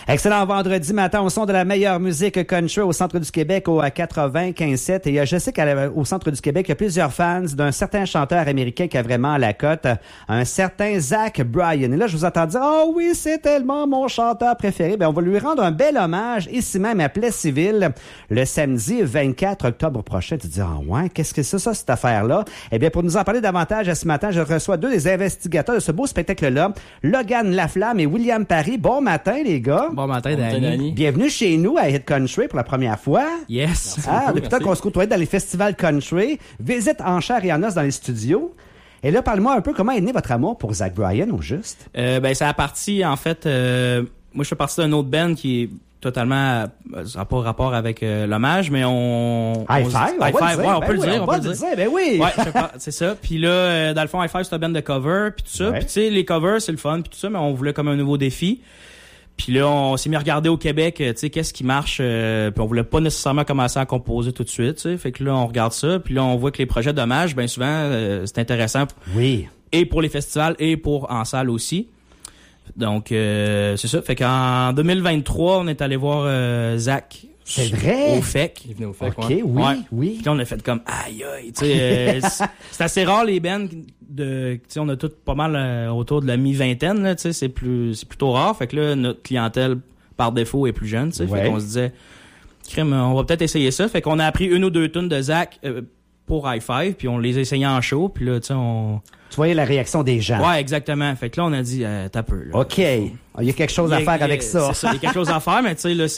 Excellent vendredi matin au son de la meilleure musique country au centre du Québec au 95.7. Et je sais qu'au centre du Québec, il y a plusieurs fans d'un certain chanteur américain qui a vraiment la cote, un certain Zach Bryan. Et là, je vous entends dire « Oh oui, c'est tellement mon chanteur préféré ». Ben, on va lui rendre un bel hommage ici même à Plessisville le samedi 24 octobre prochain. Tu te dis « Ah ouais, qu'est-ce que c'est ça, cette affaire-là? » Eh bien, pour nous en parler davantage ce matin, je reçois deux des investigateurs de ce beau spectacle-là, Logan Laflamme et William Paris. Bon matin, les gars. Bon matin, Danny. Bienvenue chez nous à Hit Country pour la première fois. Yes. Depuis le temps qu'on se côtoyait dans les festivals country, visite en chair et en os dans les studios. Et là, parle-moi un peu comment est né votre amour pour Zach Bryan, au juste. Ça a parti, en fait, moi je fais partie d'un autre band qui est totalement, ça n'a pas rapport avec l'hommage, mais on... High Five, on peut le dire. Ben oui. Ouais, c'est ça. Puis là, dans le fond, High Five, c'est un band de cover, puis tout ça. Ouais. Puis tu sais, les covers, c'est le fun, puis tout ça, mais on voulait comme un nouveau défi. Puis là, on s'est mis à regarder au Québec, tu sais, qu'est-ce qui marche, puis on voulait pas nécessairement commencer à composer tout de suite, tu sais. Fait que là, on regarde ça, puis là, on voit que les projets d'hommage, ben souvent, c'est intéressant. Oui. Et pour les festivals, et pour en salle aussi. Donc, c'est ça. Fait qu'en 2023, on est allé voir Zach. C'est vrai? Au FEC. Il venait au FEC, OK, ouais. oui. Puis là, on a fait comme aïe, tu sais, c'est assez rare les bands tu sais, on a tous pas mal autour de la mi-vingtaine, là, tu sais, c'est plutôt rare. Fait que là, notre clientèle, par défaut, est plus jeune, tu sais. Ouais. Fait qu'on se disait, crème, on va peut-être essayer ça. Fait qu'on a appris une ou deux tunes de Zach pour High Five, puis on les essayait en show, puis là, tu sais, Tu voyais la réaction des gens. Ouais, exactement. Fait que là, on a dit, t'as peu, là. OK. Il y a quelque chose à faire avec ça. C'est ça, il y a quelque chose à faire, mais tu sais, là,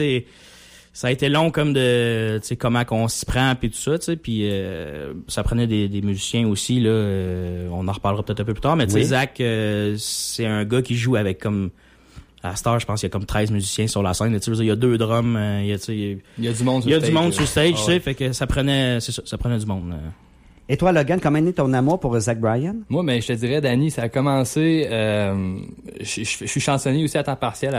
ça a été long comme de, tu sais, comment qu'on s'y prend puis tout ça, tu sais, puis ça prenait des musiciens aussi, là, on en reparlera peut-être un peu plus tard, mais tu sais, Oui. Zach, c'est un gars qui joue avec comme, à Star, je pense qu'il y a comme 13 musiciens sur la scène, tu sais, il y a 2 drums, tu sais, Il y a du monde sur il y a stage. du monde sur stage, tu sais, ouais. fait que ça prenait du monde. Et toi, Logan, comment est né ton amour pour Zach Bryan? Moi, je te dirais, Danny, ça a commencé... je suis chansonnier aussi à temps partiel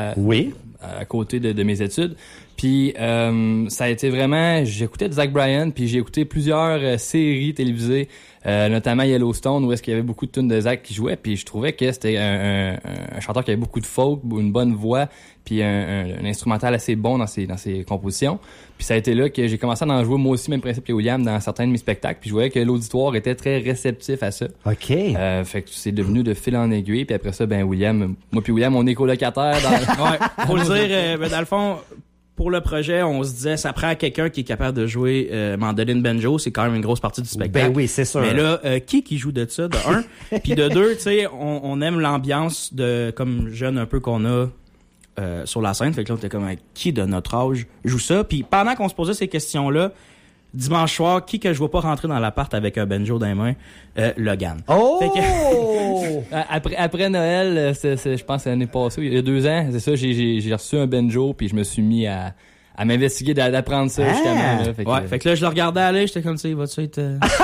à côté de mes études. Puis ça a été vraiment... J'écoutais de Zach Bryan, puis j'ai écouté plusieurs séries télévisées, notamment Yellowstone, où est-ce qu'il y avait beaucoup de tunes de Zach qui jouaient, puis je trouvais que c'était un chanteur qui avait beaucoup de folk, une bonne voix, puis un instrumental assez bon dans ses compositions. Puis ça a été là que j'ai commencé à en jouer moi aussi, même principe que William, dans certains de mes spectacles, puis je voyais que l'auditoire était très réceptif à ça. OK. Fait que c'est devenu de fil en aiguille, puis après ça, William, on est colocataires dans... Ouais, faut le dire, dans le fond, pour le projet, on se disait, ça prend quelqu'un qui est capable de jouer mandoline banjo, c'est quand même une grosse partie du spectacle. Ben oui, c'est sûr. Mais là, qui joue de ça, de un, puis de deux, tu sais, on aime l'ambiance de comme jeune un peu qu'on a sur la scène. Fait que là, on était comme, qui de notre âge joue ça? Puis pendant qu'on se posait ces questions-là, dimanche soir, qui que je vois pas rentrer dans l'appart avec un banjo dans les mains? Logan. Oh! Fait que... Après Noël, je pense l'année passée, il y a 2 ans, c'est ça, j'ai reçu un banjo, puis je me suis mis à m'investiguer, d'apprendre ça, justement. Là, fait que là, je le regardais aller, j'étais comme, tu sais, va-tu être...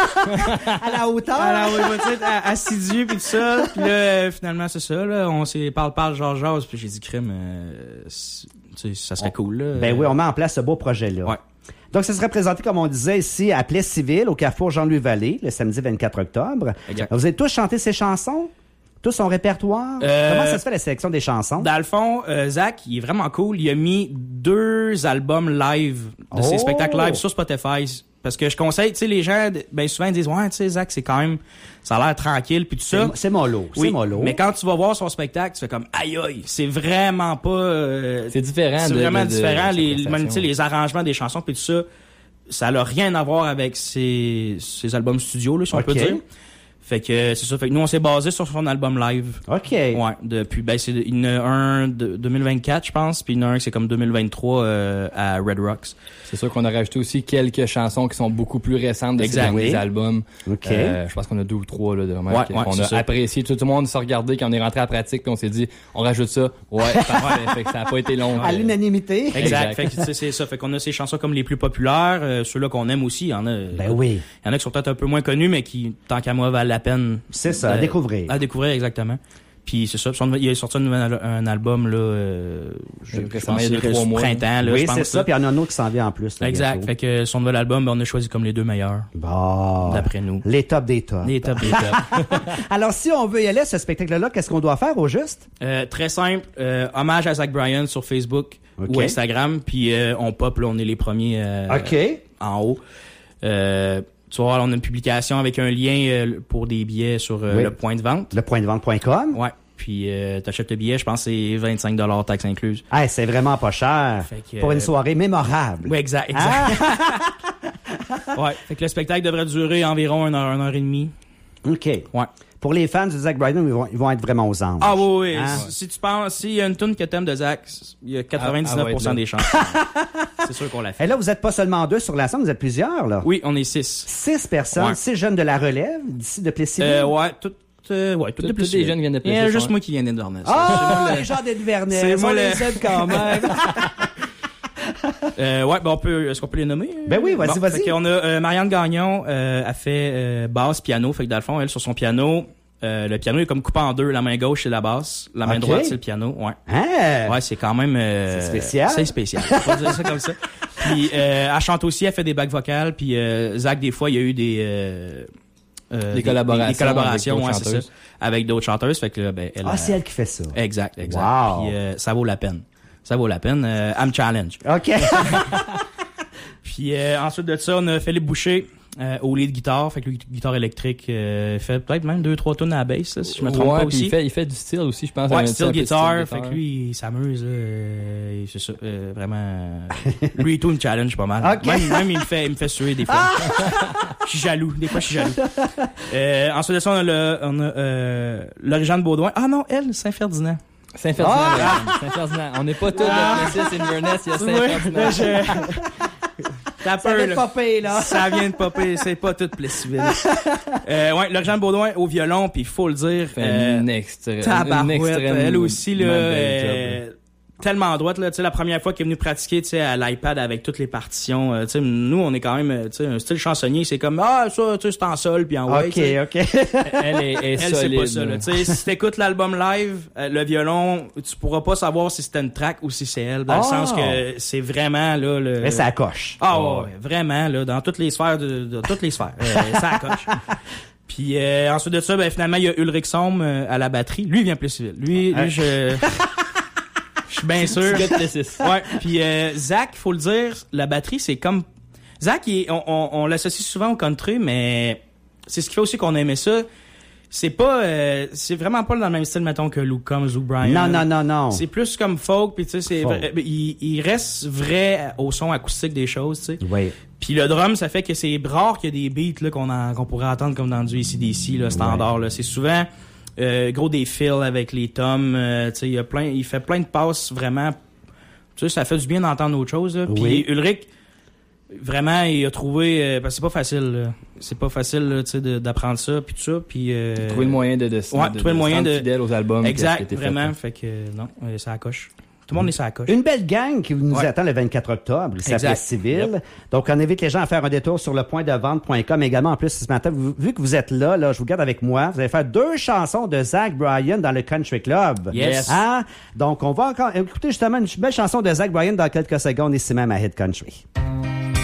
À la hauteur? Va-tu être assidu, puis tout ça. Puis là, finalement, c'est ça, là, on s'est parle, genre, puis j'ai dit, crème, tu sais, ça serait cool, là. Ben oui, on met en place ce beau projet-là. Ouais. Donc, ça serait présenté, comme on disait, ici, à Plessisville, au Carrefour Jean-Louis Vallée, le samedi 24 octobre. Exact. Vous avez tous chanté ces chansons? Tout son répertoire? Comment ça se fait, la sélection des chansons? Dans le fond, Zach, il est vraiment cool. Il a mis 2 albums live de ses spectacles live sur Spotify. Parce que je conseille, tu sais, les gens, ben souvent ils disent, ouais, tu sais, Zach, c'est quand même, ça a l'air tranquille, puis tout ça. C'est mollo, Oui, c'est mollo. mais quand tu vas voir son spectacle, tu fais comme, aïe, c'est vraiment pas... c'est différent. C'est vraiment différent. Même, Tu sais, les arrangements des chansons, puis tout ça, ça n'a rien à voir avec ses albums studio, là, si on peut dire. Fait que c'est ça. Fait que nous, on s'est basé sur son album live. OK. Ouais. Depuis, il y en a un de 2024, je pense, puis il y en a un qui c'est comme 2023 à Red Rocks. C'est sûr qu'on a rajouté aussi quelques chansons qui sont beaucoup plus récentes de ces derniers albums. OK. Je pense qu'on a 2 ou 3 là, vraiment qu'on a apprécié. Tout le monde s'est regardé quand on est rentré à la pratique, puis on s'est dit, on rajoute ça. Ouais, parfait. Fait que ça n'a pas été long. À l'unanimité. Exact. Fait que c'est ça. Fait qu'on a ces chansons comme les plus populaires, ceux-là qu'on aime aussi. Il y en a. Ben oui. Il y en a qui sont peut-être un peu moins connus, mais qui, tant qu'à moi, valent la peine. C'est ça, à découvrir. À découvrir, exactement. Puis c'est ça. Il a sorti un album là. Je pense il y a 3 mois. Printemps là. Oui, je pense, c'est ça. Puis il y en a un autre qui s'en vient en plus. Là, exact. bientôt. Fait que son nouvel album, on a choisi comme les 2 meilleurs. Bon. D'après nous. Les tops des tops. Les tops des tops. Alors, si on veut y aller à ce spectacle-là, qu'est-ce qu'on doit faire au juste? Très simple. Hommage à Zach Bryan sur Facebook ou Instagram. Puis on pop, là, on est les premiers en haut. Tu vois, on a une publication avec un lien pour des billets sur le point de vente. Lepointdevente.com. Ouais. Puis t'achètes le billet, je pense que c'est 25$ taxes incluses. Ah, c'est vraiment pas cher. Pour une soirée mémorable. Oui, exact. Ouais. Fait que le spectacle devrait durer environ 1 heure et demie. OK. Ouais. Pour les fans de Zach Bryan, ils vont être vraiment aux anges. Ah oui. Si tu penses, s'il y a une tune que t'aimes de Zach, il y a 99% des chances. C'est sûr qu'on l'a fait. Et là, vous êtes pas seulement 2 sur la scène, vous êtes plusieurs, là. Oui, on est 6. 6 personnes, 6 jeunes de la relève, d'ici de Plessis-Ville. Ouais, toutes de Tous les jeunes viennent de Plessis. Il y a juste moi qui viens d'Inverness. Ah, les gens d'Inverness. C'est moi on les aime quand même. Ouais, ben est-ce qu'on peut les nommer? Ben oui, vas-y. Fait qu'on a Marianne Gagnon, a fait basse, piano. Fait que dans le fond, elle, sur son piano, le piano est comme coupé en 2. La main gauche, c'est la basse. La main droite, c'est le piano. Ouais. Hein? Ouais, c'est quand même... c'est spécial. C'est spécial. On va dire ça comme ça. Puis, elle chante aussi, elle fait des bacs vocales. Puis, Zach, des fois, il y a eu des collaborations. Des collaborations, avec c'est ça. Avec d'autres chanteuses. Fait que là, ben, elle. c'est elle qui fait ça. Exact. Wow. Puis, ça vaut la peine. I'm challenge. OK. Puis ensuite de ça, on a Philippe Boucher au lead guitare, fait que lui, guitare électrique, fait peut-être même 2-3 tonnes à la bass, là, si je me trompe pas aussi. Il fait du style aussi, je pense. Ouais, style guitare, fait que lui, il s'amuse, c'est ça, vraiment. Lui et tout, une challenge pas mal. Okay. Même il me fait suer des fois. Je suis jaloux, des fois je suis jaloux. Ensuite de ça, on a Laure-Jeanne Baudouin. Ah non, elle, Saint-Ferdinand. Saint-Ferdinand. On n'est pas tous de Plessis, Inverness, il y a Saint-Ferdinand. T'as peur, ça vient de popper, là. Ça vient de popper, c'est pas tout Plessisville. Ouais, Laure-Jeanne Baudouin au violon, puis il faut le dire. Une extrême. Elle aussi, là, tellement droite, là. Tu sais, la première fois qu'elle est venue pratiquer, tu sais, à l'iPad avec toutes les partitions, tu sais, nous, on est quand même, tu sais, un style chansonnier, c'est comme, ça, tu sais, c'est en sol, puis en white. OK. Elle c'est solide. pas ça, là. Tu sais, si t'écoutes l'album live, le violon, tu pourras pas savoir si c'était une track ou si c'est elle, dans le sens que c'est vraiment, là, Mais ça coche. Ouais, vraiment, là, dans toutes les sphères de toutes les sphères. Ça coche. Puis, ensuite de ça, ben, finalement, il y a Ulrich Somme à la batterie. Lui, il vient plus civil. Lui, je suis bien sûr. Ouais. Puis Zach, faut le dire, la batterie, c'est comme... Zach, on l'associe souvent au country, mais c'est ce qui fait aussi qu'on aimait ça. C'est pas... c'est vraiment pas dans le même style, mettons, que Luke Combs ou Brian. Non. C'est plus comme folk, puis tu sais, il reste vrai au son acoustique des choses, tu sais. Oui. Puis le drum, ça fait que c'est rare qu'il y a des beats là qu'on pourrait entendre comme dans du AC/DC, là, standard. Là. C'est souvent... gros des fills avec les tomes, tu sais, il fait plein de passes vraiment. Tu sais, ça fait du bien d'entendre autre chose. Puis Ulrich, vraiment, il a trouvé parce que c'est pas facile. Là. C'est pas facile, tu sais, d'apprendre ça puis tout ça. Puis trouver le moyen de trouver le moyen de fidèle aux albums. Exact, vraiment. Fait que non, ça accroche. Tout le monde est sur la coche. Une belle gang qui nous attend le 24 octobre, ici à Plessis-Ville. Yep. Donc, on invite les gens à faire un détour sur lepointdevente.com. Également, en plus, ce matin, vu que vous êtes là, je vous garde avec moi. Vous allez faire 2 chansons de Zach Bryan dans le Country Club. Yes. Hein? Donc, on va encore écouter justement une belle chanson de Zach Bryan dans quelques secondes ici même à Hit Country.